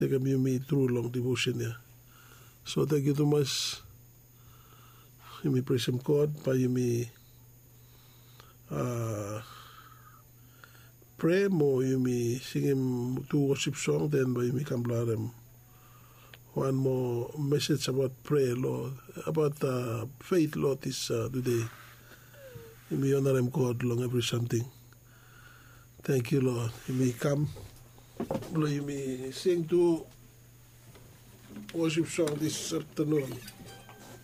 take me through long devotion here. So thank you too much. You may praise Him God, but you may pray more, you may sing Him two worship song, then you may come blood Him. One more message about prayer, Lord, about faith, Lord, this today. You may honor Him God long every something. Thank you, Lord. You may come, Lord, you may sing two worship song this afternoon.